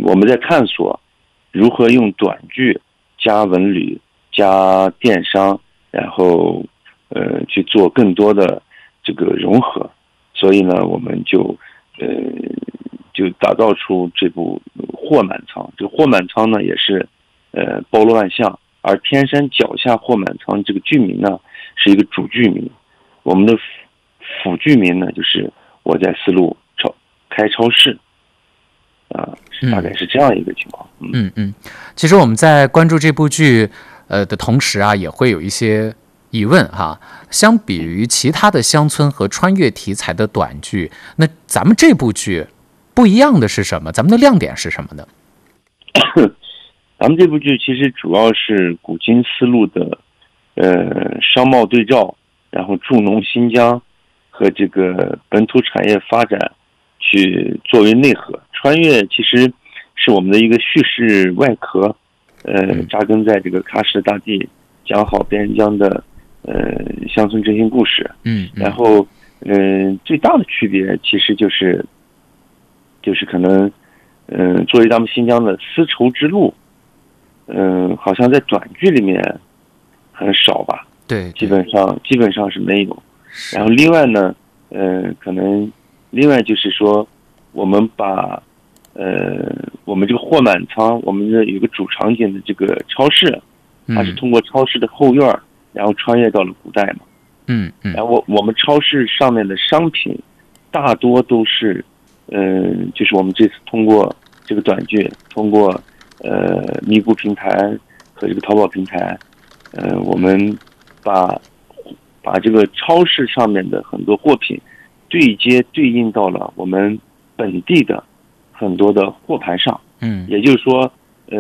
我们在探索如何用短剧加文旅加电商，然后去做更多的这个融合，所以呢，我们就打造出这部霍满仓。这个霍满仓呢，也是包罗万象，而天山脚下霍满仓这个剧名呢，是一个主剧名，我们的辅剧名呢，就是我在丝路开超市。大概是这样一个情况。 其实我们在关注这部剧的同时啊，也会有一些疑问哈。相比于其他的乡村和穿越题材的短剧，那咱们这部剧不一样的是什么？咱们的亮点是什么呢？ 咱们这部剧其实主要是古今丝路的商贸对照，然后助农新疆和这个本土产业发展去作为内核。穿越其实是我们的一个叙事外壳，扎根在这个喀什大地，讲好边疆的乡村振兴故事。然后最大的区别其实就是可能作为咱们新疆的丝绸之路，好像在短剧里面很少吧？ 对， 基本上是没有。然后另外呢，可能另外就是说，我们把我们这个霍满仓，我们的有个主场景的这个超市，它是通过超市的后院，然后穿越到了古代嘛。然后我们超市上面的商品大多都是，就是我们这次通过这个短剧，通过咪咕平台和这个淘宝平台，我们把这个超市上面的很多货品对应到了我们本地的很多的货盘上。也就是说，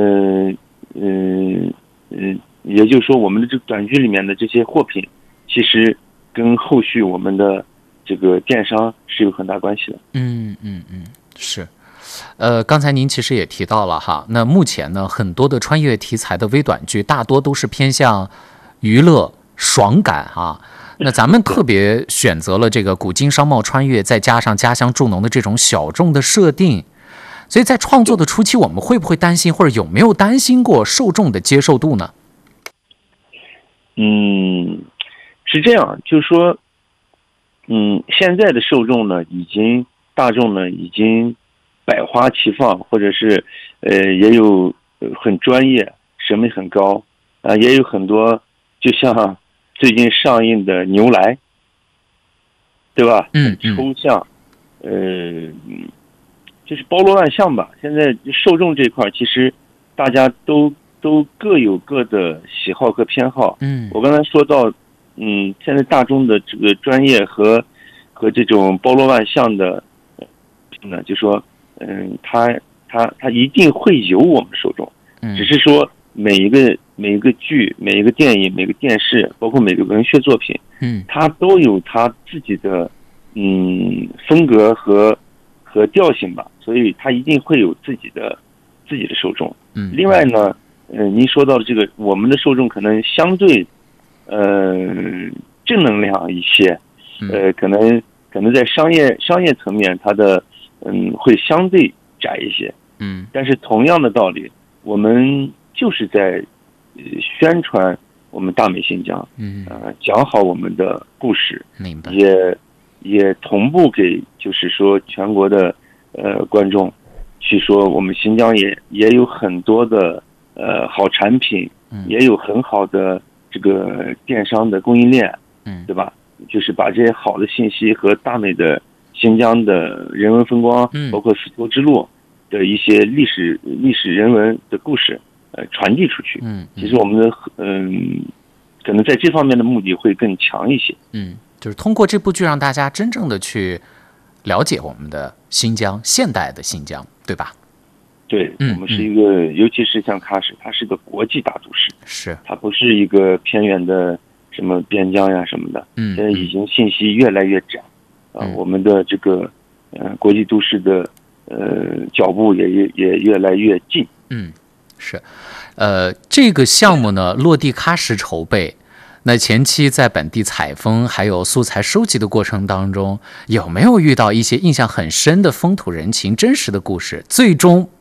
也就是说，我们的这个短剧里面的这些货品，其实跟后续我们的这个电商是有很大关系的。 是。刚才您其实也提到了哈，那目前呢，很多的穿越题材的微短剧大多都是偏向娱乐爽感啊。那咱们特别选择了这个古今商贸穿越，再加上家乡助农的这种小众的设定，所以在创作的初期，我们会不会担心，或者有没有担心过受众的接受度呢？ 是这样，就是说，现在的受众呢，大众呢已经百花齐放，或者是也有很专业，审美很高啊，也有很多就像最近上映的牛来，对吧？抽象，就是包罗万象吧。现在受众这块其实大家都各有各的喜好和偏好。我刚才说到，现在大众的这个专业和这种包罗万象的，就说，他一定会有我们受众，只是说每一个剧、每一个电影、每个电视，包括每个文学作品，它都有它自己的风格和调性吧，所以它一定会有自己的受众。另外呢，您说到的这个，我们的受众可能相对正能量一些，可能在商业层面，它的会相对窄一些。但是同样的道理，我们就是在宣传我们大美新疆，讲好我们的故事， 明白， 也同步给就是说全国的观众去说，我们新疆也有很多的好产品，也有很好的这个电商的供应链，对吧？就是把这些好的信息和大美的新疆的人文风光，包括丝绸之路的一些历史人文的故事，传递出去。其实我们的可能在这方面的目的会更强一些。 就是通过这部剧让大家真正的去了解我们的新疆，现代的新疆，对吧？ 对，我们是一个，尤其是像喀什，它是个国际大都市， 是它不是一个偏远的什么边疆呀什么的。现在已经信息越来越窄我们的这个国际都市的脚步也越来越近。 是，这个项目呢落地喀什筹备，那前期在本地采风还有素材收集的过程当中，有没有遇到一些印象很深的风土人情、真实的故事，最终